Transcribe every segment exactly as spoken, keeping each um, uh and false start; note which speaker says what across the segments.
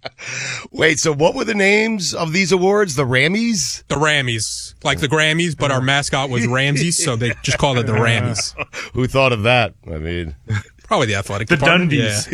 Speaker 1: Wait, so what were the names of these awards? The Rammies?
Speaker 2: The Rammies. Like the Grammys, but our mascot was Ramses, so they just called it the Rammies.
Speaker 1: Who thought of that? I mean...
Speaker 2: Probably the athletic
Speaker 3: the
Speaker 2: department.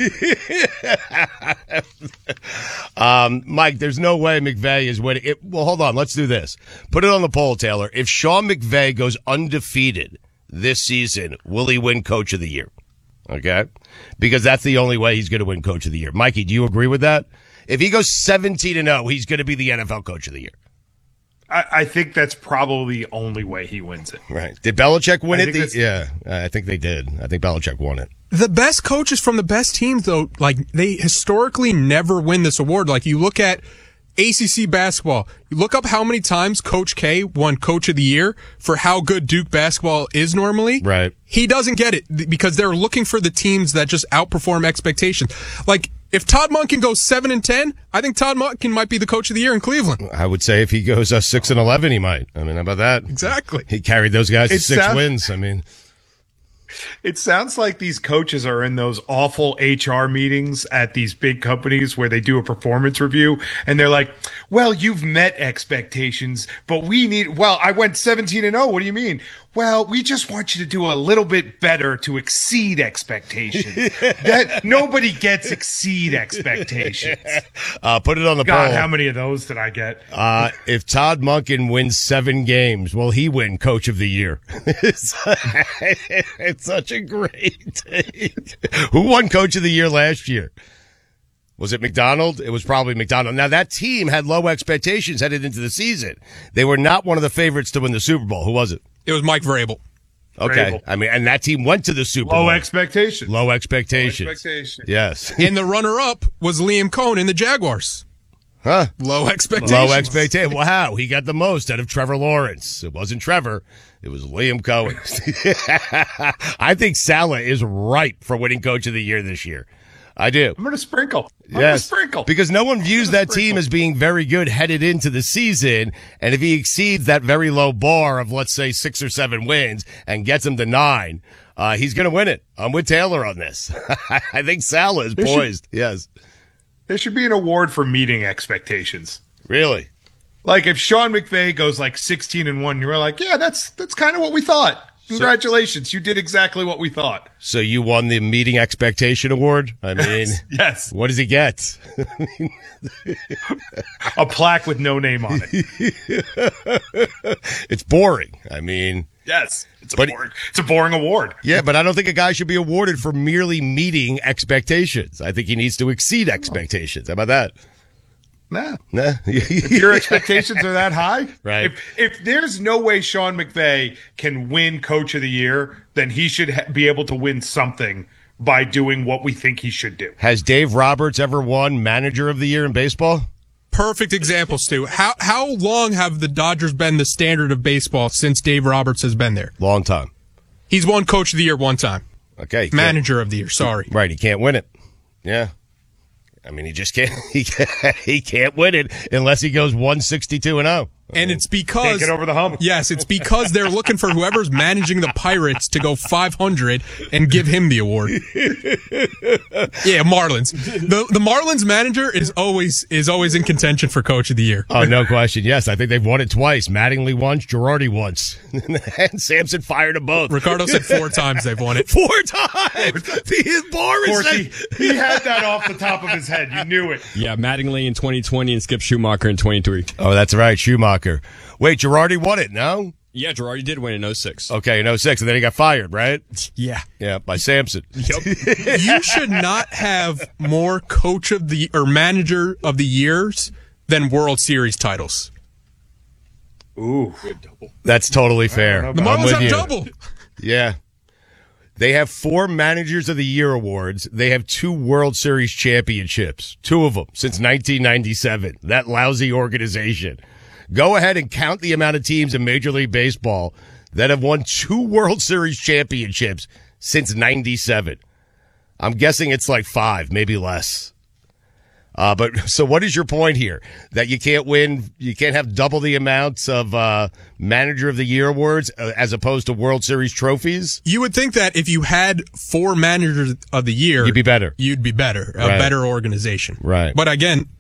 Speaker 3: Dundies.
Speaker 1: Yeah. um, Mike, there's no way McVay is winning. It, well, hold on. Let's do this. Put it on the poll, Taylor. If Sean McVay goes undefeated this season, will he win Coach of the Year? Okay? Because that's the only way he's going to win Coach of the Year. Mikey, do you agree with that? If he goes seventeen and oh, he's going to be the N F L Coach of the Year.
Speaker 3: I, I think that's probably the only way he wins it.
Speaker 1: Right. Did Belichick win
Speaker 3: I
Speaker 1: it? The, yeah, I think they did. I think Belichick won it.
Speaker 2: The best coaches from the best teams, though, like, they historically never win this award. Like, you look at A C C basketball. You look up how many times Coach K won Coach of the Year for how good Duke basketball is normally.
Speaker 1: Right.
Speaker 2: He doesn't get it because they're looking for the teams that just outperform expectations. Like, if Todd Monken goes seven and ten, I think Todd Monken might be the Coach of the Year in Cleveland.
Speaker 1: I would say if he goes uh, six and eleven, he might. I mean, how about that?
Speaker 2: Exactly.
Speaker 1: He carried those guys to
Speaker 3: It
Speaker 1: six
Speaker 3: sounds-
Speaker 1: wins. I mean,
Speaker 3: It sounds like these coaches are in those awful H R meetings at these big companies where they do a performance review and they're like, well, you've met expectations, but we need, well, I went seventeen and oh. What do you mean? Well, we just want you to do a little bit better to exceed expectations. That nobody gets exceed expectations.
Speaker 1: uh, put it on the
Speaker 3: God,
Speaker 1: poll.
Speaker 3: how many of those did I get?
Speaker 1: Uh, if Todd Monken wins seven games, will he win Coach of the Year? it's, it's such a great take. Who won Coach of the Year last year? Was it McDonald? It was probably McDonald. Now, that team had low expectations headed into the season. They were not one of the favorites to win the Super Bowl. Who was it?
Speaker 2: It was Mike Vrabel.
Speaker 1: Okay.
Speaker 3: Vrabel.
Speaker 1: I mean, and that team went to the Super Bowl.
Speaker 3: Low expectations.
Speaker 1: Low expectations.
Speaker 3: Low expectations.
Speaker 1: Yes.
Speaker 2: And the runner-up was Liam Cohn in the Jaguars.
Speaker 1: Huh?
Speaker 2: Low expectations.
Speaker 1: Low expectations. Wow, he got the most out of Trevor Lawrence. It wasn't Trevor. It was Liam Cohen. I think Saleh is ripe for winning Coach of the Year this year. I do.
Speaker 3: I'm going to sprinkle. I'm
Speaker 1: yes,
Speaker 3: going to sprinkle.
Speaker 1: Because no one views that
Speaker 3: sprinkle.
Speaker 1: team as being very good headed into the season. And if he exceeds that very low bar of, let's say, six or seven wins and gets them to nine, uh, he's going to win it. I'm with Taylor on this. I think Saleh is
Speaker 3: There
Speaker 1: poised.
Speaker 3: should-
Speaker 1: yes.
Speaker 3: There should be an award for meeting expectations.
Speaker 1: Really?
Speaker 3: Like if Sean McVay goes like sixteen and one, you're like, yeah, that's that's kind of what we thought. Congratulations, you did exactly what we thought.
Speaker 1: So you won the meeting expectation award? I mean,
Speaker 3: Yes,
Speaker 1: what does he get?
Speaker 3: a plaque with no name on it.
Speaker 1: It's boring. I mean,
Speaker 3: Yes, it's a
Speaker 1: But-
Speaker 3: boring, it's a boring award.
Speaker 1: yeah, but I don't think a guy should be awarded for merely meeting expectations. I think he needs to exceed expectations. How about that?
Speaker 3: Nah,
Speaker 1: Nah.
Speaker 3: if your expectations are that high,
Speaker 1: Right.
Speaker 3: If if there's no way Sean McVay can win Coach of the Year, then he should ha- be able to win something by doing what we think he should do.
Speaker 1: Has Dave Roberts ever won Manager of the Year in baseball?
Speaker 2: Perfect example, Stu. How how long have the Dodgers been the standard of baseball since Dave Roberts has been there?
Speaker 1: Long time.
Speaker 2: He's won Coach of the Year one time.
Speaker 1: Okay. he can't-
Speaker 2: Manager of the Year, sorry.
Speaker 1: Right. He can't win it. Yeah. I mean, he just can't. He can't, he can't win it unless he goes one sixty-two and oh.
Speaker 2: And it's
Speaker 3: Can't
Speaker 2: because
Speaker 3: get over the hump.
Speaker 2: yes, it's because they're looking for whoever's managing the Pirates to go five hundred and give him the award. Yeah, Marlins. The the Marlins manager is always is always in contention for Coach of the Year.
Speaker 1: Oh, no question. Yes, I think they've won it twice. Mattingly once, Girardi once. And Sampson fired them both.
Speaker 2: Ricardo said four times they've won it.
Speaker 1: Four times. His bar is
Speaker 3: Corky,
Speaker 1: like,
Speaker 3: he had that off the top of his head. You knew it.
Speaker 4: Yeah, Mattingly in twenty twenty and Skip Schumacher in twenty-three.
Speaker 1: oh, that's right, Schumacher. Wait, Girardi won it, no?
Speaker 4: Yeah, Girardi did win in oh six.
Speaker 1: Okay, in oh six, and then he got fired, right?
Speaker 4: Yeah.
Speaker 1: Yeah, by Sampson.
Speaker 2: You should not have more Coach of the or Manager of the Years than World Series titles.
Speaker 3: Ooh.
Speaker 1: That's totally fair.
Speaker 3: know
Speaker 2: The
Speaker 3: about
Speaker 1: I'm
Speaker 2: Marlins
Speaker 1: with
Speaker 2: have
Speaker 1: you.
Speaker 2: double.
Speaker 1: Yeah. They have four Managers of the Year awards. They have two World Series championships. Two of them since nineteen ninety-seven. That lousy organization. Go ahead and count the amount of teams in Major League Baseball that have won two World Series championships since ninety-seven. I'm guessing it's like five, maybe less. Uh, but so what is your point here? That you can't win, you can't have double the amounts of uh, Manager of the Year awards uh, as opposed to World Series trophies?
Speaker 2: You would think that if you had four Managers of the Year,
Speaker 1: You'd be better.
Speaker 2: You'd be better, a
Speaker 1: Right.
Speaker 2: better organization.
Speaker 1: Right.
Speaker 2: But again,